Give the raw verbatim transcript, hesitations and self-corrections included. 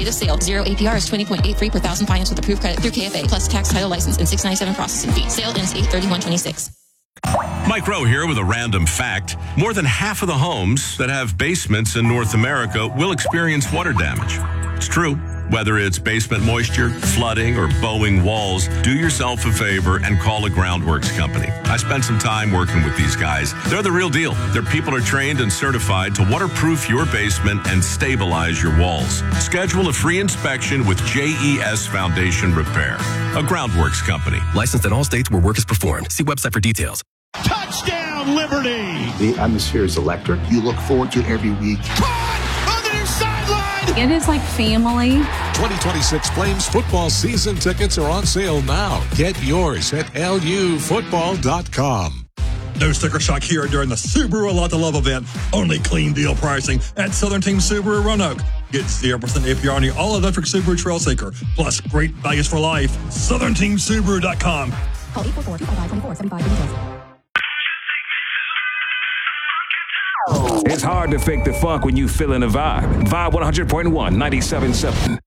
Date of sale. Zero A P R is twenty point eight three per thousand finance with approved credit through K F A, plus tax, title, license, and six ninety-seven processing fee. Sale ends eight thirty-one twenty-six. Mike Rowe here with a random fact. More than half of the homes that have basements in North America will experience water damage. It's true. Whether it's basement moisture, flooding, or bowing walls, do yourself a favor and call a Groundworks company. I spent some time working with these guys. They're the real deal. Their people are trained and certified to waterproof your basement and stabilize your walls. Schedule a free inspection with J E S Foundation Repair, a Groundworks company. Licensed in all states where work is performed. See website for details. Touchdown, Liberty! The atmosphere is electric. You look forward to it every week. It is like family. twenty twenty-six Flames football season tickets are on sale now. Get yours at L U football dot com. No sticker shock here during the Subaru A Lot to Love event. Only clean deal pricing at Southern Team Subaru Roanoke. Get zero percent A P R on the all-electric Subaru Trailseeker. Plus great values for life. Southern Team Subaru dot com. Call eight four four, two five five, two four seven five for details. It's hard to fake the funk when you feeling the vibe. Vibe one hundred point one, ninety-seven point seven.